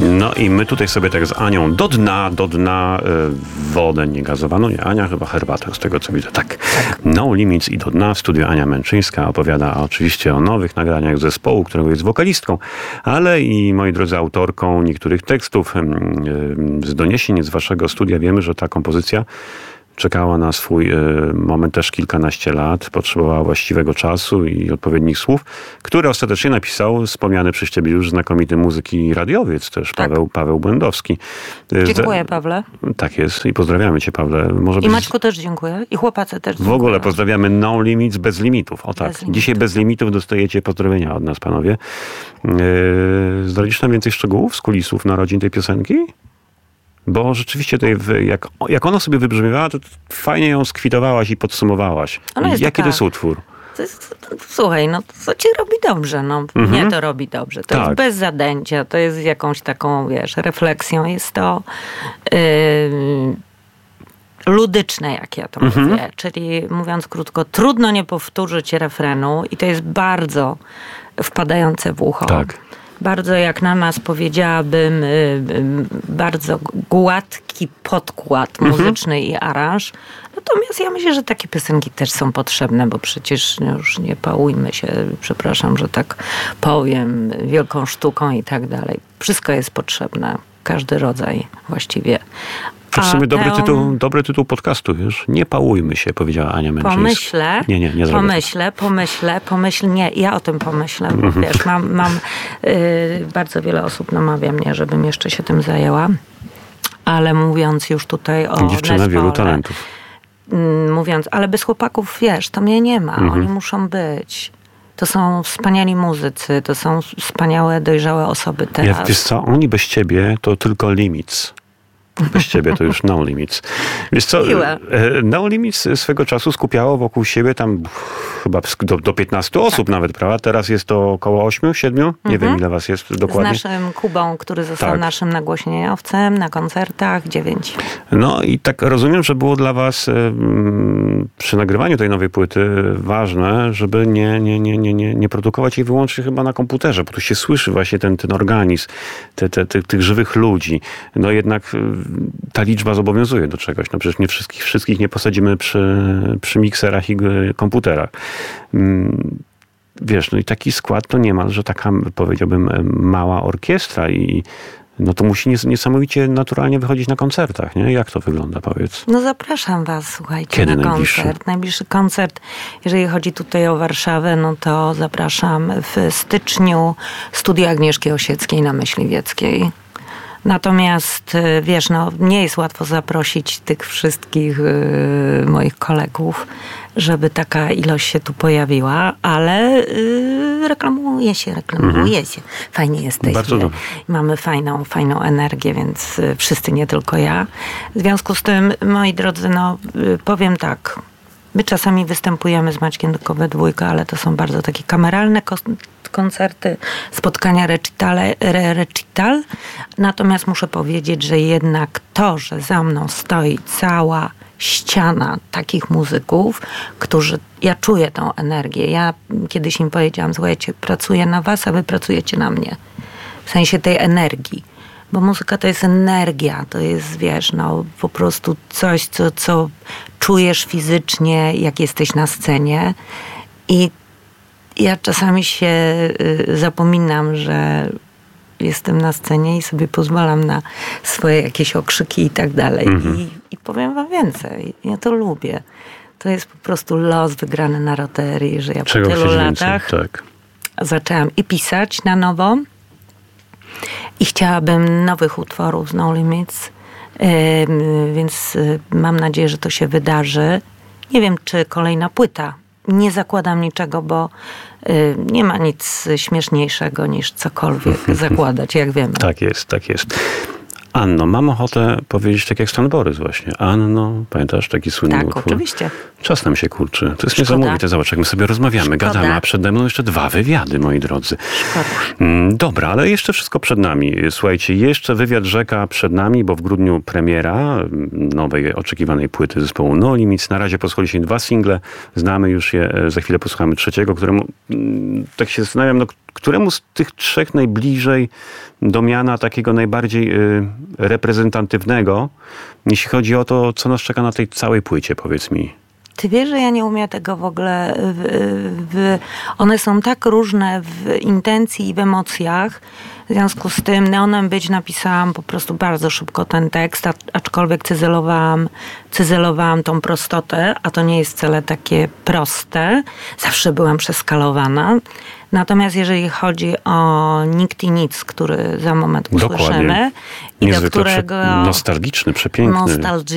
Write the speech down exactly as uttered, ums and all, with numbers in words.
No i my tutaj sobie tak z Anią do dna, do dna y, wodę niegazowaną. Nie, Ania chyba herbatę, z tego co widzę. Tak. No Limits i do dna w studiu Ania Męczyńska opowiada oczywiście o nowych nagraniach zespołu, którego jest wokalistką, ale i, moi drodzy, autorką niektórych tekstów. Y, z doniesień z waszego studia wiemy, że ta kompozycja czekała na swój y, moment też kilkanaście lat, potrzebowała właściwego czasu i odpowiednich słów, które ostatecznie napisał wspomniany przez ciebie już znakomity muzyk i radiowiec też, tak. Paweł, Paweł Błędowski. Dziękuję, Pawle. Tak jest i pozdrawiamy cię, Pawle. Może I być... Maćku też dziękuję. I chłopacy też dziękuję. W ogóle pozdrawiamy No Limits bez limitów. O tak, bez limitów. Dzisiaj bez limitów dostajecie pozdrowienia od nas, panowie. Yy, zdradzisz nam więcej szczegółów z kulisów narodzin tej piosenki? Bo rzeczywiście tutaj, jak, jak ona sobie wybrzmiewała, to fajnie ją skwitowałaś i podsumowałaś. Jaki taka... to jest utwór? To jest, to, słuchaj, no to ci robi dobrze, no. Mhm. Mnie to robi dobrze. To tak. jest bez zadęcia, to jest jakąś taką, wiesz, refleksją. Jest to yy, ludyczne, jak ja to mhm. mówię. Czyli mówiąc krótko, trudno nie powtórzyć refrenu i to jest bardzo wpadające w ucho. Tak. Bardzo, jak na nas powiedziałabym, bardzo gładki podkład muzyczny mhm. i aranż. Natomiast ja myślę, że takie piosenki też są potrzebne, bo przecież już nie pałujmy się, przepraszam, że tak powiem, wielką sztuką i tak dalej. Wszystko jest potrzebne, każdy rodzaj właściwie. To w sumie dobry tytuł, dobry tytuł podcastu, wiesz? Nie pałujmy się, powiedziała Ania Męczyńska. Pomyślę, nie, nie, nie pomyślę, pomyślę, pomyślę, nie, ja o tym pomyślę, bo mm-hmm. wiesz, mam, mam yy, bardzo wiele osób namawia mnie, żebym jeszcze się tym zajęła, ale mówiąc już tutaj o dziewczyna wielu talentów. Mówiąc, ale bez chłopaków, wiesz, to mnie nie ma, mm-hmm. oni muszą być. To są wspaniali muzycy, to są wspaniałe, dojrzałe osoby teraz. Ja, wiesz co, oni bez ciebie to tylko Limits. Bez ciebie to już No Limits. Wiesz co, Miłe. No Limits swego czasu skupiało wokół siebie tam chyba do, do piętnastu osób tak. nawet, prawda? Teraz jest to około ośmiu, siedmiu? Nie mhm. wiem, ile was jest dokładnie. Z naszym Kubą, który został tak. naszym nagłośnieniowcem na koncertach, dziewięć. No i tak rozumiem, że było dla was um, przy nagrywaniu tej nowej płyty ważne, żeby nie, nie, nie, nie, nie, nie produkować jej wyłącznie chyba na komputerze, bo tu się słyszy właśnie ten, ten organizm, te, te, te, tych żywych ludzi. No jednak ta liczba zobowiązuje do czegoś. No przecież nie wszystkich, wszystkich nie posadzimy przy, przy mikserach i komputerach. Wiesz, no i taki skład to niemalże taka, powiedziałbym, mała orkiestra i no to musi niesamowicie naturalnie wychodzić na koncertach, nie? Jak to wygląda, powiedz? No zapraszam was, słuchajcie, Kiedy na najbliższy? koncert. Najbliższy koncert, jeżeli chodzi tutaj o Warszawę, no to zapraszam w styczniu Studio Agnieszki Osieckiej na Myśliwieckiej. Natomiast, wiesz, no nie jest łatwo zaprosić tych wszystkich yy, moich kolegów, żeby taka ilość się tu pojawiła, ale yy, reklamuje się, reklamuje mhm. się. Fajnie jesteśmy. Bardzo dobrze. Mamy fajną, fajną energię, więc yy, wszyscy, nie tylko ja. W związku z tym, moi drodzy, no yy, powiem tak. My czasami występujemy z Maćkiem tylko we dwójkę, ale to są bardzo takie kameralne koncerty, spotkania recitale, re, recital. Natomiast muszę powiedzieć, że jednak to, że za mną stoi cała ściana takich muzyków, którzy, ja czuję tą energię. Ja kiedyś im powiedziałam, słuchajcie, pracuję na was, a wy pracujecie na mnie. W sensie tej energii. Bo muzyka to jest energia, to jest, wiesz, no po prostu coś, co, co czujesz fizycznie, jak jesteś na scenie. I ja czasami się y, zapominam, że jestem na scenie i sobie pozwalam na swoje jakieś okrzyki i tak dalej. Mhm. I, I powiem wam więcej, ja to lubię. To jest po prostu los wygrany na loterii, że ja Czego po tylu więcej? latach Tak. zaczęłam i pisać na nowo, i chciałabym nowych utworów z No Limits, yy, więc mam nadzieję, że to się wydarzy. Nie wiem, czy kolejna płyta. Nie zakładam niczego, bo yy, nie ma nic śmieszniejszego niż cokolwiek zakładać, jak wiemy. Tak jest, tak jest. Anno, mam ochotę powiedzieć tak jak Stan Borys właśnie. Anno, pamiętasz taki słynny tak, utwór? oczywiście. Czas nam się kurczy. To jest Szkoda. niesamowite. Zobacz, jak my sobie rozmawiamy, Szkoda. gadamy, a przede mną jeszcze dwa wywiady, moi drodzy. Szkoda. Mm, Dobra, ale jeszcze wszystko przed nami. Słuchajcie, jeszcze wywiad rzeka przed nami, bo w grudniu premiera mm, nowej, oczekiwanej płyty zespołu No Limits. Na razie posłuchaliśmy dwa single, znamy już je, e, za chwilę posłuchamy trzeciego, któremu, mm, tak się zastanawiam, no, któremu z tych trzech najbliżej do miana takiego najbardziej y, reprezentatywnego, jeśli chodzi o to, co nas czeka na tej całej płycie, powiedz mi. Ty wiesz, że ja nie umiem tego w ogóle... W, w, one są tak różne w intencji i w emocjach. W związku z tym Neonem Być napisałam po prostu bardzo szybko ten tekst, a, aczkolwiek cyzelowałam, cyzelowałam tą prostotę, a to nie jest wcale takie proste. Zawsze byłam przeskalowana. Natomiast jeżeli chodzi o Nikt i Nic, który za moment usłyszymy, Dokładnie. i do Niezwykle którego... prze- nostalgiczny, przepiękny. Nostalgia